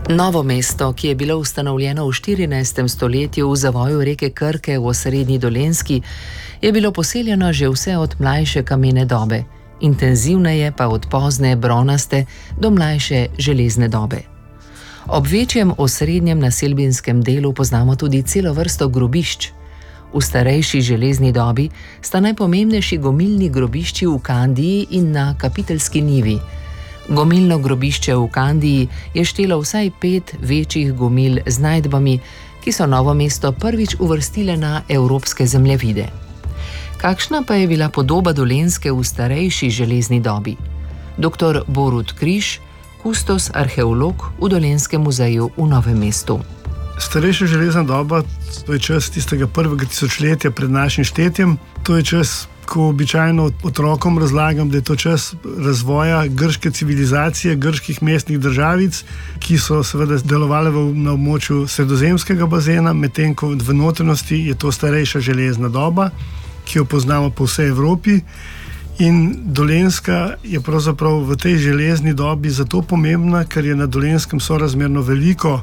Novo mesto, ki je bilo ustanovljeno v 14. stoletju v zavoju reke Krke v osrednji Dolenjski, je bilo poseljeno že vse od mlajše kamene dobe, intenzivneje pa od pozne bronaste do mlajše železne dobe. Ob večjem osrednjem naselbinskem delu poznamo tudi celo vrsto grobišč. V starejši železni dobi sta najpomembnejši gomilni grobišči v Kandiji in na Kapiteljski njivi. Gomilno grobišče v Kandiji je štelo vsaj 5 večjih gomil z najdbami, ki so Novo mesto prvič uvrstile na evropske zemljevide. Kakšna pa je bila podoba Dolenjske v starejši železni dobi? Dr. Borut Križ, kustos arheolog v Dolenjskem muzeju v Novem mestu. Starejša železna doba, to je čas tistega prvega tisočletja pred našim štetjem. To je čas, ko običajno otrokom razlagam, da je to čas razvoja grške civilizacije, grških mestnih državic, ki so seveda delovale na območju sredozemskega bazena, medtem ko v notranjosti je to starejša železna doba, ki jo poznamo po vsej Evropi. In Dolenjska je pravzaprav v tej železni dobi zato pomembna, ker je na Dolenjskem sorazmerno veliko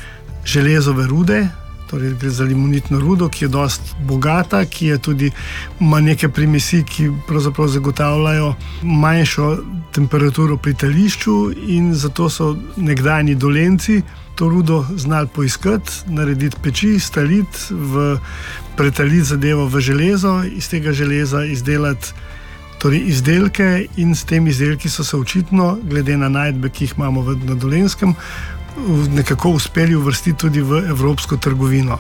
železove rude, torej gre za limonitno rudo, ki je dosti bogata, ki je tudi ima neke primesi, ki pravzaprav zagotavljajo manjšo temperaturo pri tališču, in zato so nekdanji Dolenjci to rudo znali poiskati, narediti peči, staliti, pretaliti zadevo v železo, iz tega železa izdelati torej izdelke, in s temi izdelki so se očitno, glede na najdbe, ki jih imamo na Dolenjskem, nekako uspeli uvrstiti tudi v evropsko trgovino.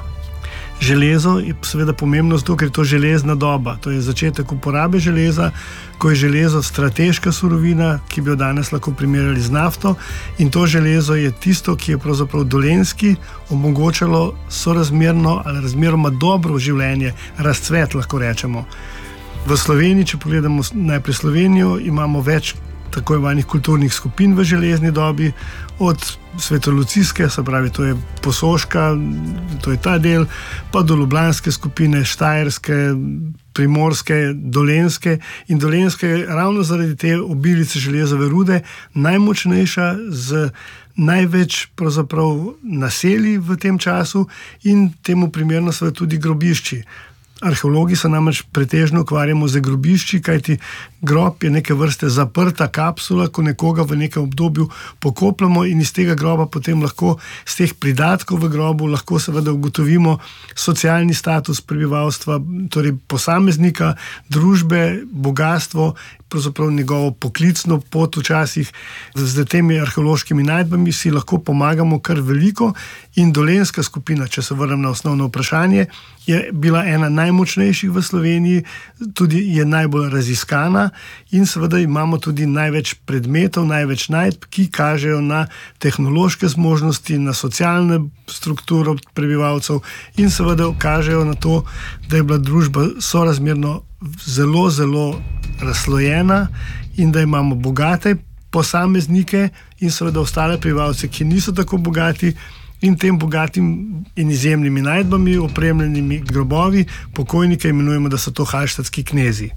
Železo je seveda pomembno zato, ker je to železna doba. To je začetek uporabe železa, ko je železo strateška surovina, ki bi jo danes lahko primerjali z nafto, in to železo je tisto, ki je pravzaprav Dolenjski omogočalo sorazmerno ali razmeroma dobro življenje, razcvet lahko rečemo. V Sloveniji, če pogledamo najprej Slovenijo, imamo več tako imenovanih kulturnih skupin v železni dobi, od svetolucijske, se pravi, to je Posoška, to je ta del, pa do ljubljanske skupine, štajerske, primorske, dolenjske. In Dolenjska je ravno zaradi te obilice železove rude najmočnejša, z največ pravzaprav naselij v tem času, in temu primerno so tudi grobišči. Arheologi se namreč pretežno ukvarjamo z grobišči, kajti grob je neke vrste zaprta kapsula, ko nekoga v nekem obdobju pokopljamo, in iz tega groba potem lahko, z teh pridatkov v grobu, lahko seveda ugotovimo socialni status prebivalstva, torej posameznika, družbe, bogastvo, pravzaprav njegovo poklicno pot včasih. Z temi arheološkimi najdbami si lahko pomagamo kar veliko, in dolenjska skupina, če se vrnem na osnovno vprašanje, je bila ena najmočnejših v Sloveniji, tudi je najbolj raziskana, in seveda imamo tudi največ predmetov, največ najdb, ki kažejo na tehnološke zmožnosti, na socialno strukturo prebivalcev, in seveda kažejo na to, da je bila družba sorazmerno zelo, zelo razslojena, in da imamo bogate posameznike in seveda ostale prebivalce, ki niso tako bogati, in tem bogatim in izjemnimi najdbami, opremljenimi grobovi pokojnike imenujemo, da so to halštatski knezi.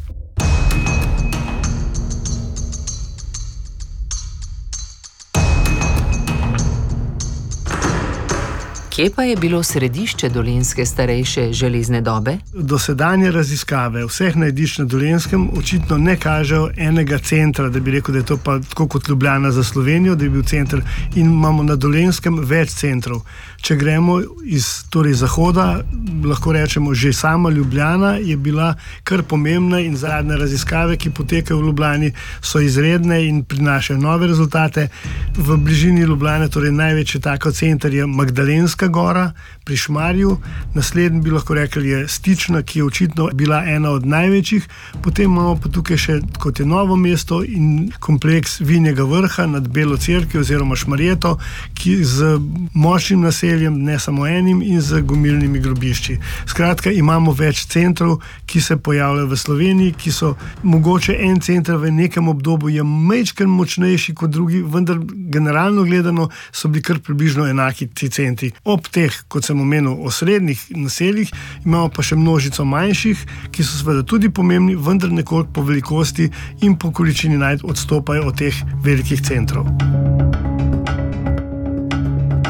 Kje pa je bilo središče dolenjske starejše železne dobe? Dosedanje raziskave vseh najdišč na Dolenjskem očitno ne kažejo enega centra, da bi rekel, da je to pa tako kot Ljubljana za Slovenijo, da je bil center, in imamo na Dolenjskem več centrov. Če gremo iz zahoda, lahko rečemo, že sama Ljubljana je bila kar pomembna, in zadnje raziskave, ki potekajo v Ljubljani, so izredne in prinašajo nove rezultate. V bližini Ljubljane, torej največji tako center je Magdalenska gora pri Šmarju, naslednji bi lahko rekli je Stična, ki je očitno bila ena od največjih, potem imamo pa tukaj še, kot je Novo mesto, in kompleks Vinjega vrha nad Belo cerkvijo oziroma Šmarjeto, ki z močnim naseljem, ne samo enim, in z gomilnimi grobišči. Skratka, imamo več centrov, ki se pojavljajo v Sloveniji, ki so mogoče en center v nekem obdobju je majčken močnejši kot drugi, vendar generalno gledano so bili kar približno enaki ti centri. Ob teh, kot sem omenil, osrednjih naseljih, imamo pa še množico manjših, ki so seveda tudi pomembni, vendar nekoliko po velikosti in po količini najdb odstopajo od teh velikih centrov.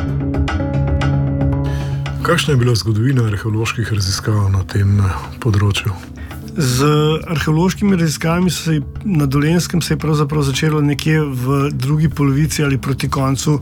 Kakšna je bila zgodovina arheoloških raziskav na tem področju? Z arheološkimi raziskavami na Dolenjskem se je pravzaprav začelo nekje v drugi polovici ali proti koncu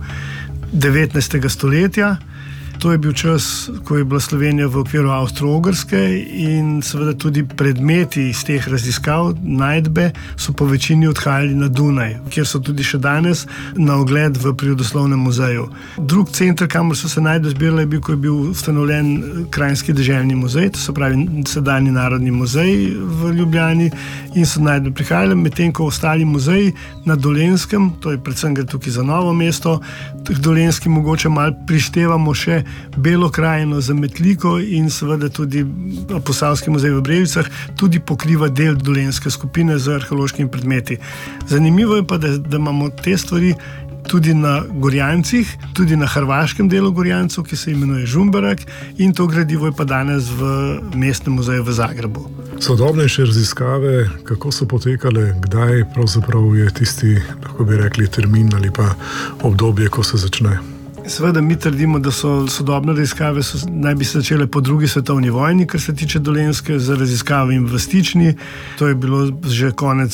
19. stoletja. To je bil čas, ko je bila Slovenija v okviru Avstro-Ogrske in seveda tudi predmeti iz teh raziskav, najdbe, so po večini odhajali na Dunaj, kjer so tudi še danes na ogled v Prirodoslovnem muzeju. Drug center, kamor so se najdbe zbirale, je bil, ko je bil ustanovljen Kranjski deželni muzej, to se pravi sedanji Narodni muzej v Ljubljani, in so najdbe prihajale, medtem ko ostali muzeji na Dolenjskem, to je predvsem gre tukaj za Novo mesto, Dolenjski mogoče malo prištevamo še Belo krajino za Metliko in seveda tudi Posavski muzej v Brejicah tudi pokriva del dolenjske skupine z arheološkimi predmeti. Zanimivo je pa, da imamo te stvari tudi na Gorjancih, tudi na hrvaškem delu Gorjancev, ki se imenuje Žumberak, in to gradivo je pa danes v Mestnem muzeju v Zagrebu. Sodobnejše raziskave, kako so potekale, kdaj pravzaprav je tisti, lahko bi rekli, termin ali pa obdobje, ko se začne? Seveda mi trdimo, da so sodobne raziskave naj bi se začele po drugi svetovni vojni, kar se tiče Dolenjske, z raziskavami v Stični. To je bilo že konec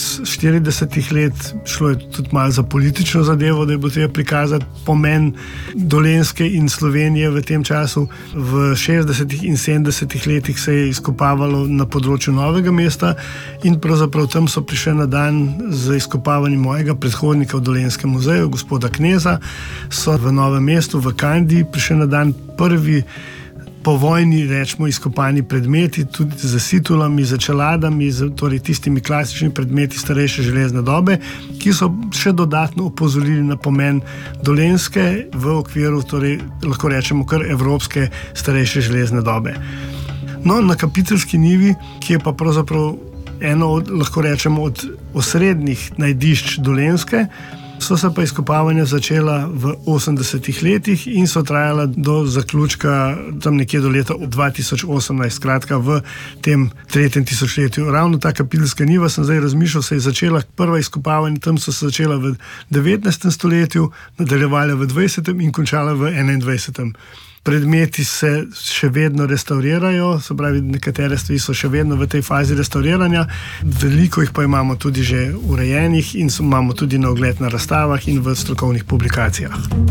40. let, šlo je tudi malo za politično zadevo, da je bilo treba prikazati pomen Dolenjske in Slovenije v tem času. V 60. in 70. letih se je izkopavalo na področju Novega mesta in pravzaprav tam so prišli na dan z izkopavanjem mojega predhodnika v Dolenjskem muzeju, gospoda Kneza, so v Novem mestu v Kandiji prišli na dan prvi povojni, rečemo, izkopani predmeti, tudi z situlami, z čeladami, torej tistimi klasičnimi predmeti starejše železne dobe, ki so še dodatno opozorili na pomen Dolenjske v okviru, torej lahko rečemo, kar evropske starejše železne dobe. No, na Kapiteljski njivi, ki je pa pravzaprav eno od, lahko rečemo, od osrednjih najdišč Dolenjske, so se pa izkopavanja začela v 80. letih in so trajala do zaključka tam nekje do leta 2018, skratka v tem tretjem tisočletju. Ravno ta Kapiteljska njiva, sem zdaj razmišljal, se je začela prva izkopavanja, tam so se začela v 19. stoletju, nadaljevala v 20. in končala v 21. Predmeti se še vedno restaurirajo, se pravi, nekatere stvari so še vedno v tej fazi restauriranja, veliko jih pa imamo tudi že urejenih in imamo tudi na ogled na razstavah in v strokovnih publikacijah.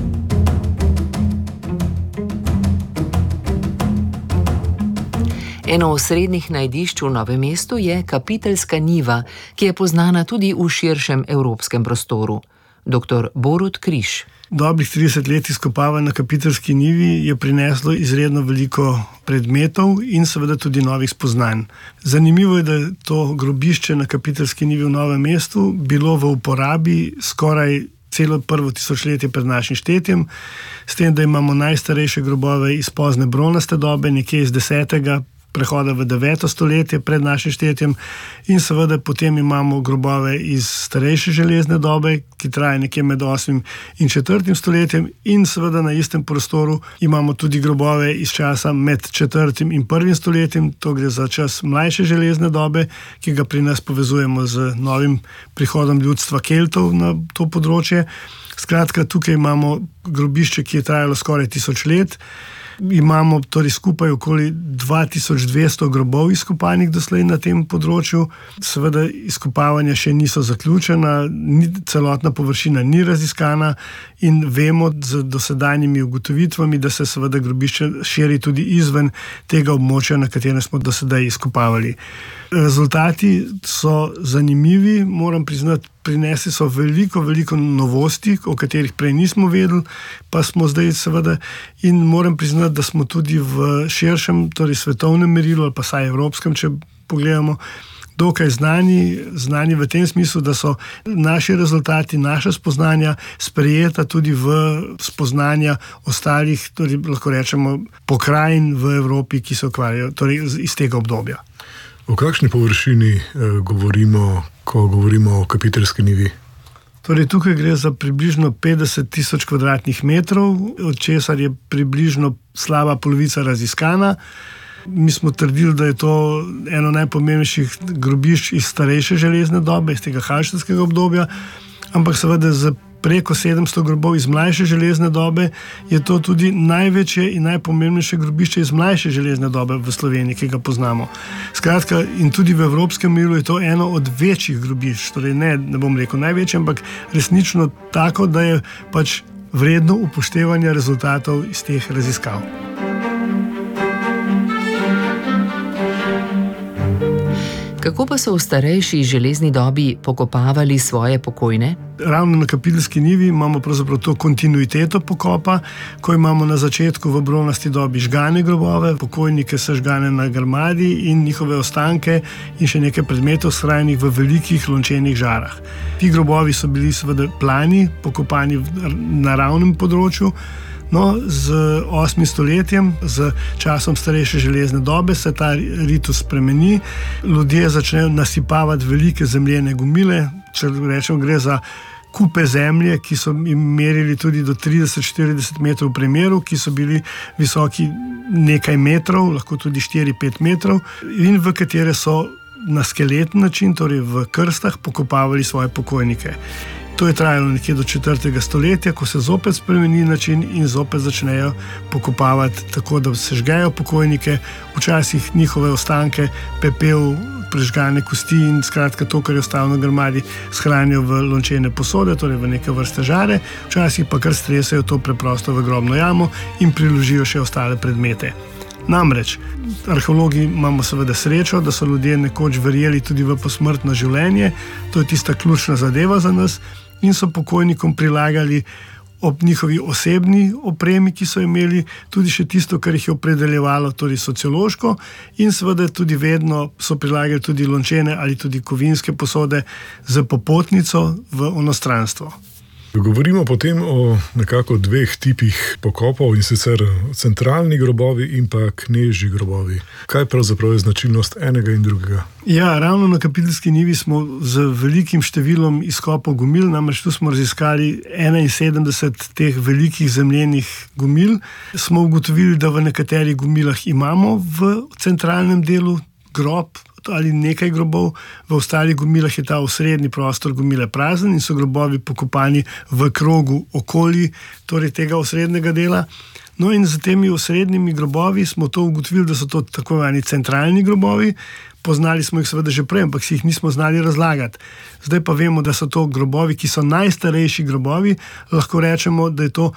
Eno osrednjih najdišč v Novem mestu je Kapiteljska njiva, ki je poznana tudi v širšem evropskem prostoru. Dr. Borut Križ. Dobrih 30 let izkopavanj na Kapiteljski njivi je prineslo izredno veliko predmetov in seveda tudi novih spoznanj. Zanimivo je, da je to grobišče na Kapiteljski njivi v Novem mestu bilo v uporabi skoraj celo prvo tisočletje pred našim štetjem, s tem, da imamo najstarejše grobove iz pozne bronaste dobe, nekje iz 10. prehoda v 9. stoletje pred našim štetjem, in seveda potem imamo grobove iz starejše železne dobe, ki traja nekje med 8. in 4. stoletjem, in seveda na istem prostoru imamo tudi grobove iz časa med 4. in 1. stoletjem, to gre za čas mlajše železne dobe, ki ga pri nas povezujemo z novim prihodom ljudstva Keltov na to področje. Skratka, tukaj imamo grobišče, ki je trajalo skoraj 1000 let. Imamo torej skupaj okoli 2200 grobov izkopanih doslej na tem področju. Seveda izkopavanja še niso zaključena, celotna površina ni raziskana in vemo z dosedanjimi ugotovitvami, da se seveda grobišče širi tudi izven tega območja, na katerem smo dosedaj izkopavali. Rezultati so zanimivi, moram priznati, prinesli so veliko novosti, o katerih prej nismo vedeli, pa smo zdaj seveda, in moram priznati, da smo tudi v širšem, torej svetovnem merilu ali pa saj evropskem, če pogledamo, dokaj znani v tem smislu, da so naši rezultati, naša spoznanja sprejeta tudi v spoznanja ostalih, torej lahko rečemo, pokrajin v Evropi, ki se ukvarjajo torej iz tega obdobja. O kakšni površini govorimo, ko govorimo o Kapiteljski njivi? Torej, tukaj gre za približno 50 000 kvadratnih metrov, od česar je približno slaba polovica raziskana. Mi smo trdili, da je to eno najpomembnejših grobišč iz starejše železne dobe, iz tega halštatskega obdobja, ampak seveda z preko 700 grobov iz mlajše železne dobe, je to tudi največje in najpomembnejše grobišče iz mlajše železne dobe v Sloveniji, ki ga poznamo. Skratka, in tudi v evropskem merilu je to eno od večjih grobišč, torej ne bom rekel največje, ampak resnično tako, da je pač vredno upoštevanja rezultatov iz teh raziskav. Kako pa so v starejši železni dobi pokopavali svoje pokojne? Ravno na Kapiteljski njivi imamo pravzaprav to kontinuiteto pokopa, ko imamo na začetku v bronasti dobi žgane grobove, pokojnike sežgane na grmadi in njihove ostanke in še nekaj predmetov shranjenih v velikih lončenih žarah. Ti grobovi so bili seveda plani, pokopani v naravnem področju. No, z 8. stoletjem, z časom starejše železne dobe se ta ritus spremeni. Ljudje začnejo nasipavati velike zemljene gomile, če rečemo, gre za kupe zemlje, ki so jim merili tudi do 30-40 metrov v premeru, ki so bili visoki nekaj metrov, lahko tudi 4-5 metrov, in v katere so na skeletni način, torej v krstah, pokopavali svoje pokojnike. To je trajalo nekje do 4. stoletja, ko se zopet spremeni način in zopet začnejo pokopavati tako, da se žgejo pokojnike, včasih njihove ostanke, pepel, prežgane kosti in skratka to, kar je ostalo na grmadi, shranijo v lončene posode, torej v neke vrste žare, včasih pa kar stresajo to preprosto v grobno jamo in priložijo še ostale predmete. Namreč, arheologi imamo seveda srečo, da so ljudje nekoč verjeli tudi v posmrtno življenje, to je tista ključna zadeva za nas, in so pokojnikom prilagali ob njihovi osebni opremi, ki so imeli, tudi še tisto, kar jih je opredeljevalo, torej sociološko, in seveda tudi vedno so prilagali tudi lončene ali tudi kovinske posode z popotnico v onostranstvo. Govorimo potem o nekako dveh tipih pokopov, in sicer centralni grobovi in pa knežji grobovi. Kaj pravzaprav je značilnost enega in drugega? Ja, ravno na Kapiteljski njivi smo z velikim številom izkopov gomil, namreč tu smo raziskali 71 teh velikih zemljenih gomil. Smo ugotovili, da v nekaterih gomilah imamo v centralnem delu grob ali nekaj grobov, v ostalih gomilah je ta osrednji prostor gomile prazen in so grobovi pokopani v krogu okoli, torej tega osrednjega dela. No in z temi osrednjimi grobovi smo to ugotovili, da so to tako imenovani centralni grobovi. Poznali smo jih seveda že prej, ampak si jih nismo znali razlagati. Zdaj pa vemo, da so to grobovi, ki so najstarejši grobovi, lahko rečemo, da je to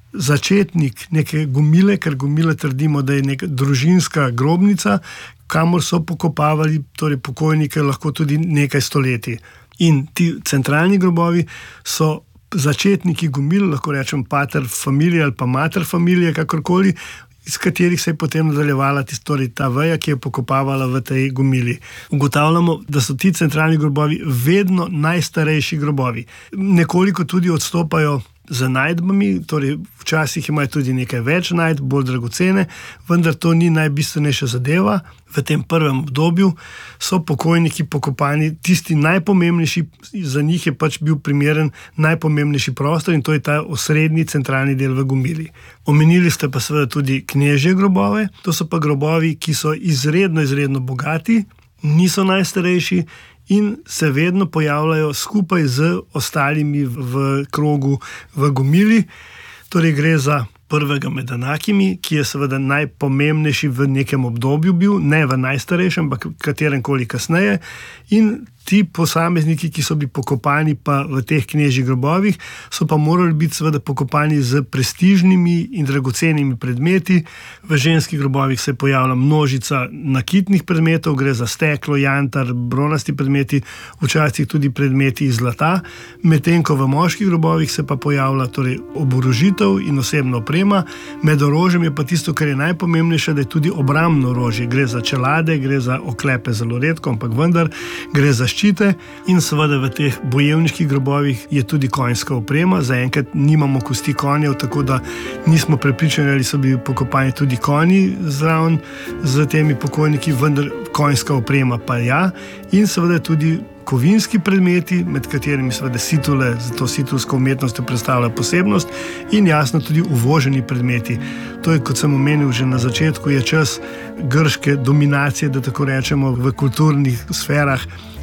začetnik neke gomile, ker gomile trdimo, da je neka družinska grobnica, kamor so pokopavali torej pokojnike lahko tudi nekaj stoletij. In ti centralni grobovi so začetniki gomil, lahko rečem pater familije ali pa mater familije, kakorkoli, iz katerih se je potem nadaljevala torej ta veja, ki je pokopavala v tej gomili. Ugotavljamo, da so ti centralni grobovi vedno najstarejši grobovi. Nekoliko tudi odstopajo z najdbami, torej včasih imajo tudi nekaj več najdb, bolj dragocene, vendar to ni najbistvenejša zadeva. V tem prvem obdobju so pokojniki pokopani, tisti najpomembnejši, za njih je pač bil primeren najpomembnejši prostor in to je ta osrednji centralni del v gomili. Omenili ste pa seveda tudi knežje grobove, to so pa grobovi, ki so izredno bogati, niso najstarejši in se vedno pojavljajo skupaj z ostalimi v krogu v gomili. Torej gre za prvega med enakimi, ki je seveda najpomembnejši v nekem obdobju bil, ne v najstarejšem, ampak kateremkoli kasneje. In ti posamezniki, ki so bili pokopani pa v teh knežjih grobovih, so pa morali biti seveda pokopani z prestižnimi in dragocenimi predmeti. V ženskih grobovih se pojavlja množica nakitnih predmetov, gre za steklo, jantar, bronasti predmeti, včasih tudi predmeti iz zlata, medtem ko v moških grobovih se pa pojavlja torej oborožitev in osebna oprema. Med orožjem je pa tisto, kar je najpomembnejše, da je tudi obrambno orožje. Gre za čelade, gre za oklepe, zelo redko, ampak vendar gre za ščite in seveda v teh bojevniških grobovih je tudi konjska oprema. Zaenkrat nimamo kosti konjev, tako da nismo prepričani, ali so bili pokopani tudi konji zraven z temi pokojniki, vendar konjska oprema pa ja. In seveda tudi kovinski predmeti, med katerimi seveda situle, za to situlsko umetnost predstavlja posebnost, in jasno tudi uvoženi predmeti. To je, kot sem omenil že na začetku, je čas grške dominacije, da tako rečemo, v kulturnih sferah.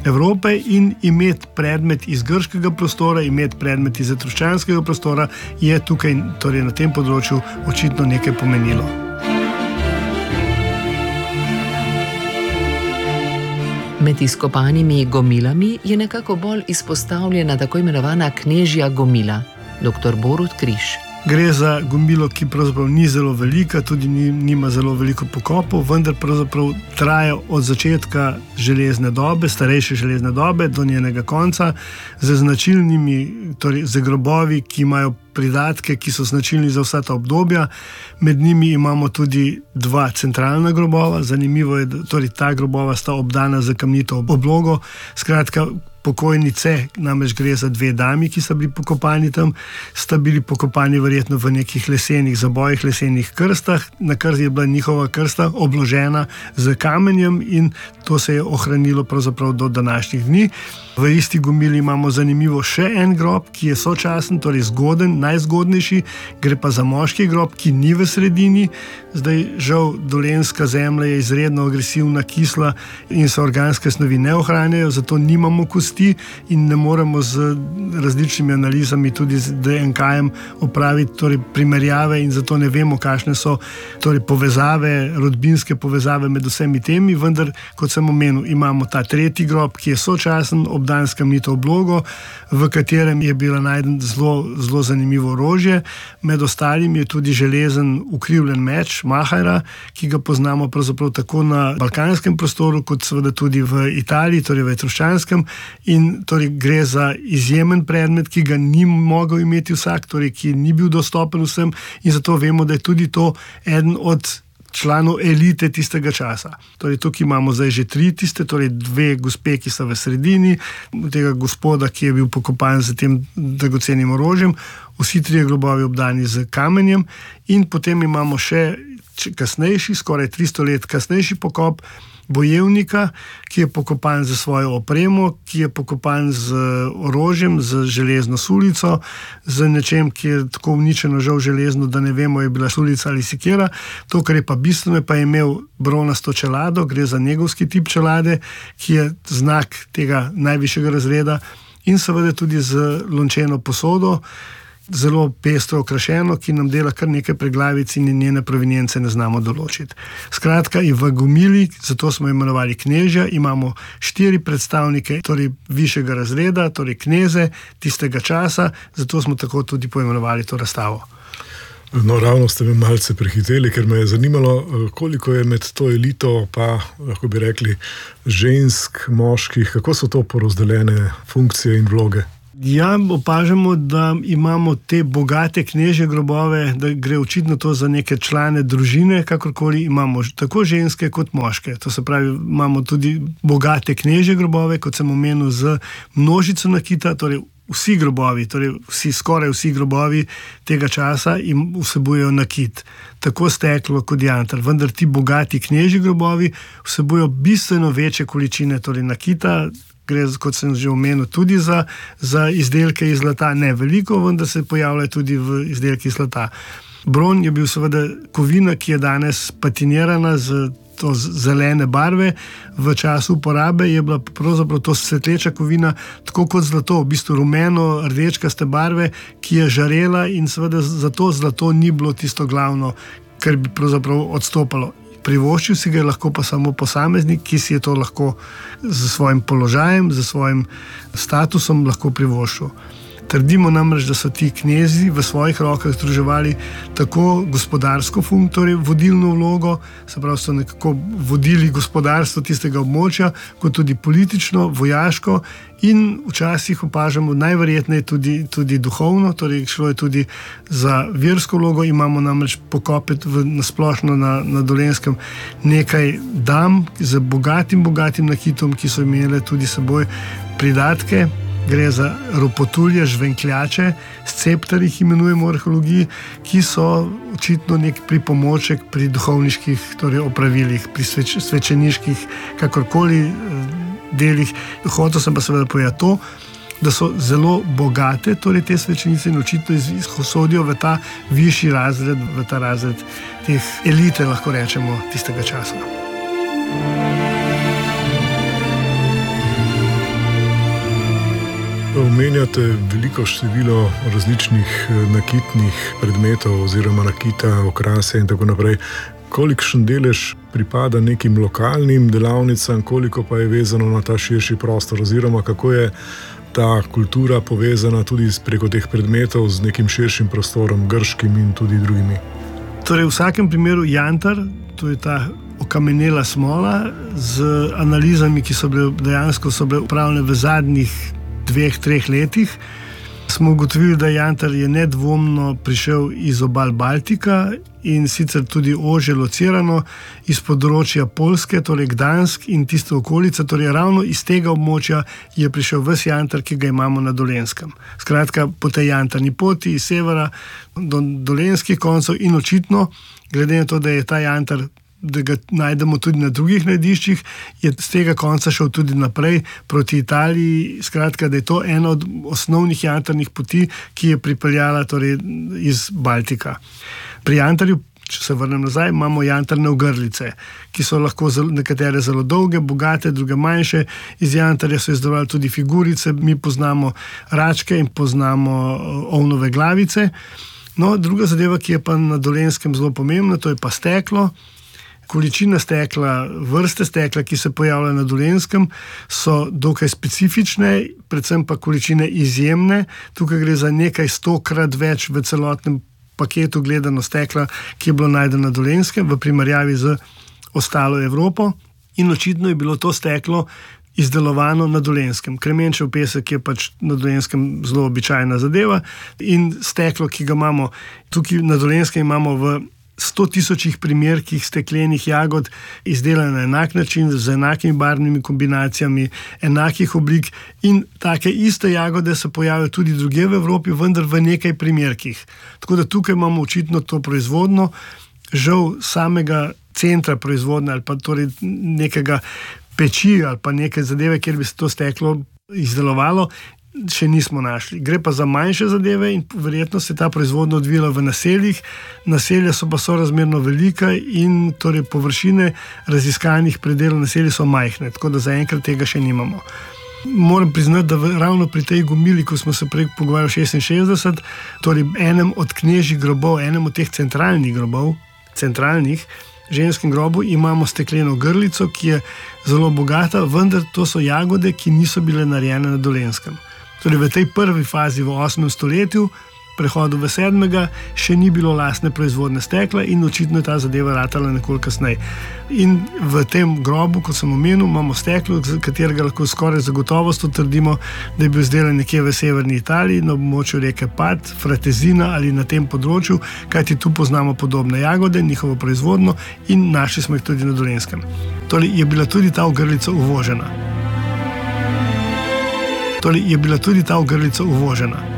Evrope in imeti predmet iz grškega prostora, imeti predmet iz etruščanskega prostora je tukaj, torej na tem področju, očitno nekaj pomenilo. Med izkopanimi gomilami je nekako bolj izpostavljena tako imenovana knežja gomila, dr. Borut Križ. Gre za gomilo, ki pravzaprav ni zelo velika, tudi nima zelo veliko pokopov, vendar pravzaprav traja od začetka železne dobe, starejše železne dobe do njenega konca, z značilnimi, torej z grobovi, ki imajo pridatke, ki so značilni za vsa ta obdobja. Med njimi imamo tudi 2 centralna grobova. Zanimivo je, da torej ta grobova sta obdana z kamnito oblogo. Skratka, pokojnice, namreč gre za 2 dami, ki sta bili pokopani tam, sta bili pokopani verjetno v nekih lesenih zabojih, lesenih krstah, na kar je bila njihova krsta obložena z kamenjem in to se je ohranilo pravzaprav do današnjih dni. V isti gomili imamo zanimivo še en grob, ki je sočasen, torej zgoden, najzgodnejši, gre pa za moški grob, ki ni v sredini. Zdaj, žal, dolenjska zemlja je izredno agresivna, kisla in se organske snovi ne ohranjajo, zato nimamo kosti in ne moremo z različnimi analizami, tudi z DNK-jem, opraviti torej primerjave in zato ne vemo, kakšne so torej povezave, rodbinske povezave med vsemi temi, vendar, kot sem omenil, imamo ta 3. grob, ki je sočasen, obdan s kamnito oblogo, v katerem je bilo najden zelo zanimivo orožje. Med ostalim je tudi železen ukrivljen meč Mahajra, ki ga poznamo pravzaprav tako na balkanskem prostoru, kot seveda tudi v Italiji, torej v etruščanskem. In torej gre za izjemen predmet, ki ga ni mogel imeti vsak, torej ki ni bil dostopen vsem, in zato vemo, da je tudi to eden od članov elite tistega časa. Torej, tukaj imamo zdaj že 3 tiste, torej 2 gospe, ki so v sredini, tega gospoda, ki je bil pokopan z tem dragocenim orožjem, vsi 3 grobovi obdani z kamenjem, in potem imamo še kasnejši, skoraj 300 let kasnejši pokop bojevnika, ki je pokopan za svojo opremo, ki je pokopan z orožjem, z železno sulico, z nečem, ki je tako uničeno žal železno, da ne vemo, je bila sulica ali sekira. To, kar je pa bistveno, pa je imel bronasto čelado, gre za negovski tip čelade, ki je znak tega najvišjega razreda, in seveda tudi z lončeno posodo, zelo pestro okrašeno, ki nam dela kar nekaj preglavic in njene provenience ne znamo določiti. Skratka, in v gomili, zato smo imenovali knežja, imamo 4 predstavnike, torej višjega razreda, torej kneze tistega časa, zato smo tako tudi poimenovali to razstavo. No, ravno ste me malce prehiteli, ker me je zanimalo, koliko je med to elito, pa lahko bi rekli žensk, moških, kako so to porazdeljene funkcije in vloge? Ja, opažamo, da imamo te bogate knežje grobove, da gre očitno to za neke člane družine, kakorkoli imamo tako ženske kot moške. To se pravi, imamo tudi bogate knežje grobove, kot sem omenil, z množico nakita, torej vsi grobovi, torej skoraj vsi grobovi tega časa im vsebujejo nakit, tako steklo kot jantar, vendar ti bogati knežji grobovi vsebujejo bistveno večje količine torej nakita. Gre, kot sem že omenil, tudi za izdelke iz zlata, ne veliko, vendar se pojavlja tudi v izdelki iz zlata. Bron je bil seveda kovina, ki je danes patinirana z to zelene barve. V času uporabe je bila pravzaprav to svetleča kovina, tako kot zlato, v bistvu rumeno, rdečkaste barve, ki je žarela, in seveda zato zlato ni bilo tisto glavno, kar bi pravzaprav odstopalo. Privoščil si ga je lahko pa samo posameznik, ki si je to lahko z svojim položajem, z svojim statusom lahko privoščil. Trdimo namreč, da so ti knezi v svojih rokah združevali tako gospodarsko funkcijo, torej vodilno vlogo, se pravi, so nekako vodili gospodarstvo tistega območja, kot tudi politično, vojaško, in včasih opažamo najverjetneje tudi duhovno, torej šlo je tudi za versko vlogo. Imamo namreč pokope nasplošno na Dolenjskem nekaj dam z bogatim nakitom, ki so imele tudi seboj pridatke. Gre za ropotulje, žvenkljače, scepterji, jih imenujemo v arheologiji, ki so očitno nek pripomoček pri duhovniških torej opravilih, pri svečeniških, kakorkoli delih. Hotel sem pa seveda povedati to, da so zelo bogate, torej te svečenice, in očitno izhodijo v ta višji razred, v ta razred teh elite, lahko rečemo, tistega časa. Omenjate veliko število različnih nakitnih predmetov oziroma nakita, okrasja in tako naprej. Kolikšen delež pripada nekim lokalnim delavnicam, koliko pa je vezano na ta širši prostor oziroma kako je ta kultura povezana tudi preko teh predmetov z nekim širšim prostorom, grškim in tudi drugimi? Torej, v vsakem primeru jantar, to je ta okamenela smola, z analizami, ki so bile dejansko upravljene v zadnjih 2-3 letih, smo ugotovili, da jantar je nedvomno prišel iz obal Baltika in sicer tudi ožje locirano iz področja Poljske, torej Gdansk in tiste okolice, torej ravno iz tega območja je prišel ves jantar, ki ga imamo na Dolenjskem. Skratka, po tej jantarni poti iz severa do dolenjskih koncev in očitno, glede na to, da je ta jantar, da ga najdemo tudi na drugih najdiščih, je z tega konca šel tudi naprej proti Italiji. Skratka, da je to ena od osnovnih jantarnih poti, ki je pripeljala torej iz Baltika. Pri jantarju, če se vrnem nazaj, imamo jantarne ogrlice, ki so lahko nekatere zelo dolge, bogate, druge manjše. Iz jantarja so izdelovali tudi figurice, mi poznamo račke in poznamo ovnove glavice. No, druga zadeva, ki je pa na Dolenjskem zelo pomembna, to je pa steklo. Količina stekla, vrste stekla, ki se pojavljajo na Dolenjskem, so dokaj specifične, predvsem pa količine izjemne. Tukaj gre za nekaj 100-krat več v celotnem paketu gledano stekla, ki je bilo najdeno na Dolenjskem v primerjavi z ostalo Evropo. In očitno je bilo to steklo izdelovano na Dolenjskem. Kremenčev pesek je pač na Dolenjskem zelo običajna zadeva in steklo, ki ga imamo tukaj na Dolenjskem, imamo v 100 000 primerkih steklenih jagod izdelane na enak način, z enakimi barvnimi kombinacijami, enakih oblik in take iste jagode se pojavljajo tudi drugje v Evropi, vendar v nekaj primerkih. Tako da tukaj imamo očitno to proizvodno, žal samega centra proizvodne ali pa torej nekega peči ali pa neke zadeve, kjer bi se to steklo izdelovalo, še nismo našli. Gre pa za manjše zadeve in verjetno se ta proizvodnja odvila v naseljih. Naselja so pa sorazmerno velika in torej površine raziskanih predelov naselij so majhne, tako da zaenkrat tega še nimamo. Moram priznati, da ravno pri tej gomili, ko smo se prej pogovarjali 66, torej enem od knežjih grobov, enem od teh centralnih grobov, ženskem grobu, imamo stekleno grlico, ki je zelo bogata, vendar to so jagode, ki niso bile narejene na Dolenjskem. Torej v tej prvi fazi v 8. stoletju, prehodu v 7. še ni bilo lastne proizvodne stekla in očitno je ta zadeva ratala nekoliko kasneje. In v tem grobu, kot sem omenil, imamo steklo, katerega lahko skoraj zagotovost trdimo, da je bil izdelan nekje v severni Italiji, na območju reke Pad, Fratezina ali na tem področju, kajti tu poznamo podobne jagode, njihovo proizvodno in našli smo jih tudi na Dolenjskem. Torej je bila tudi ta ogrlica uvožena.